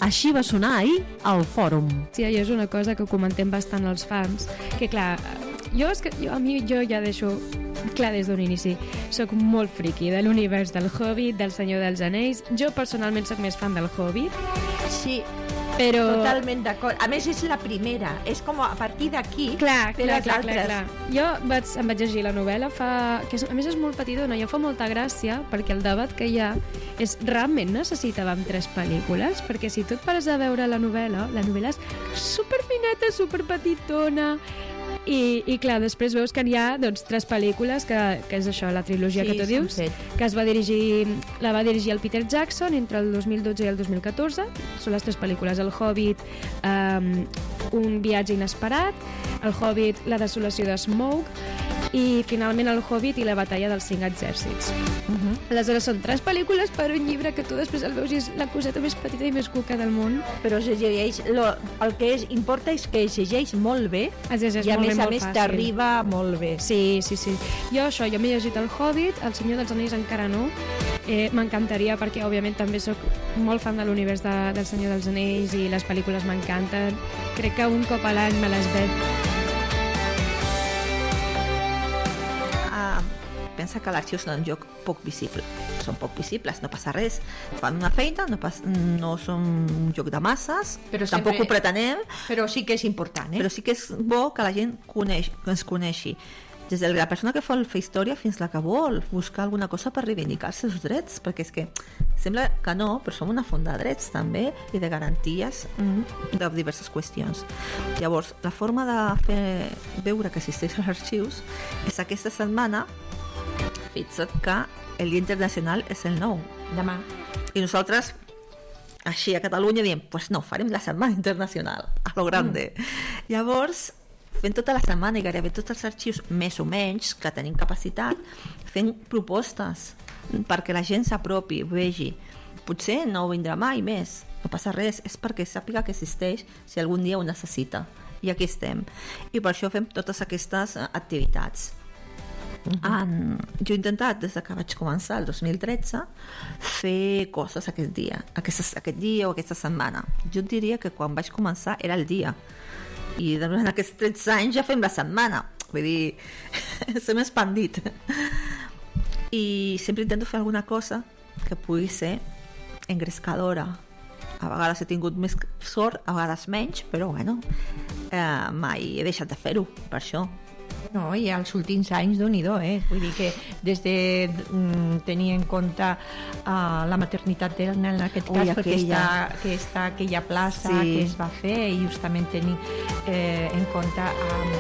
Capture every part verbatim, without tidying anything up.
Així va sonar ahir al Fòrum. Sí, és una cosa que comentem bastant als fans, que clar, jo, és que, jo, a mi jo ja deixo clar des d'un inici, soc molt friqui de l'univers del Hobbit, del Senyor dels Anells. Jo personalment soc més fan del Hobbit. Sí, però... totalment d'acord. A més, és la primera. És com a partir d'aquí clar, fer clar, les clar, altres. clar, clar. Jo vaig, em vaig llegir la novel·la fa... que és, a més és molt petitona, i em fa molta gràcia perquè el debat que hi ha és realment necessitàvem tres pel·lícules, perquè si tu et pares a veure la novel·la, la novel·la és superfineta, superpetitona, i, i clar, després veus que hi ha doncs, tres pel·lícules, que, que és això, la trilogia Sí, que tu dius, set. que es va dirigir, la va dirigir el Peter Jackson entre el dos mil dotze i el dos mil catorze. Són les tres pel·lícules: El Hobbit, um, Un viatge inesperat, El Hobbit, La desolació de Smaug, i finalment El Hobbit i la batalla dels cinc exèrcits. Uh-huh. Aleshores són tres pel·lícules per un llibre que tu després el veus i és la coseta més petita i més cuca del món. Però se llegeix, lo, el que és, importa és que es llegeix molt bé, Es llegeix i a molt més bé, a molt més fàcil. t'arriba molt bé. Sí, sí, sí. Jo això, jo m'he llegit El Hobbit, El Senyor dels Anells encara no. Eh, M'encantaria perquè, òbviament, també sóc molt fan de l'univers de, del Senyor dels Anells i les pel·lícules m'encanten. Crec que un cop a l'any me les veig. Ah, pensa que l'arxiu són un lloc poc visible. Són poc visibles, no passa res. Fan una feina, no, pas, no són un lloc de masses, Però tampoc sempre- ho pretenem, Però sí que és important, eh? però sí que és bo que la gent coneix, que ens coneixi. Des de la persona que fa fer història fins la que vol buscar alguna cosa per reivindicar els seus drets, perquè és que sembla que no, però som una font de drets també i de garanties mm, de diverses qüestions. Llavors, la forma de fer veure que existeix als arxius és aquesta setmana. Fixa't que el Dia Internacional és el nou. Demà. I nosaltres, així a Catalunya, diem, pues no, farem la Setmana Internacional, a lo grande. Mm. Llavors, fent tota la setmana i gairebé tots els arxius, més o menys, que tenim capacitat, fent propostes perquè la gent s'apropi, vegi. Potser no vindrà mai més, no passa res, és perquè sàpiga que existeix si algun dia ho necessita. I aquí estem. I per això fem totes aquestes activitats. Uh-huh. Um, jo he intentat des que vaig començar el dos mil tretze fer coses aquest dia aquestes, aquest dia o aquesta setmana. Jo et diria que quan vaig començar era el dia, i durant aquests tretze anys ja fem la setmana, vull dir s'hem expandit i sempre intento fer alguna cosa que pugui ser engrescadora. A vegades he tingut més sort, a vegades menys, però bueno, eh, mai he deixat de fer-ho per això. No, i als últims anys, Déu-n'hi-do, eh? Vull dir que des de mm, tenir en compte uh, la maternitat d'Elna, en aquest Ui, cas, perquè aquella. està, que està aquella plaça Sí. que es va fer, i justament tenir eh, en compte um,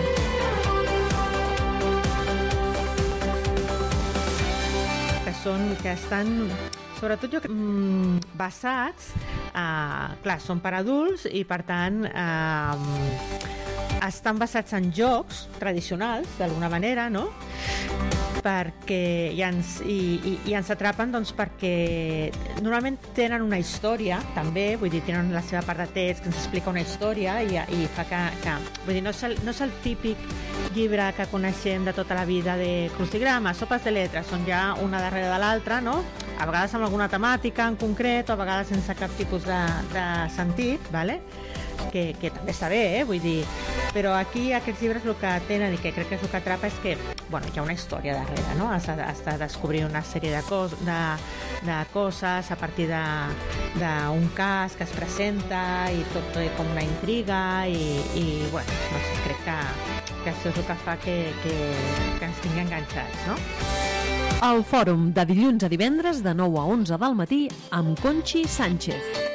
que són, que estan sobretot jo mm, basats eh, clar, són per adults i per tant eh, estan basats en jocs tradicionals d'alguna manera, no? Perquè i ens, i, i, i ens atrapen doncs perquè normalment tenen una història també, vull dir, tenen la seva part de text que ens explica una història i, i fa que, que vull dir, no és, el, no és el típic llibre que coneixem de tota la vida de crucigrames, sopes de lletres, són ja una darrere de l'altra, no? A vegades amb alguna temàtica en concret o a vegades sense cap tipus de, de sentit, vale? que, que també està bé, eh? Vull dir, però aquí aquests llibres el que tenen i que crec que és el que atrapa és que, bueno, hi ha una història darrere, no? Has de, has de descobrir una sèrie de, cos, de, de coses a partir d'un cas que es presenta i tot té com una intriga i, i bueno, no sé, crec que, que això és el que fa que, que, que ens tingui enganxats, no? El Fòrum, de dilluns a divendres de nou a onze del matí amb Conxi Sánchez.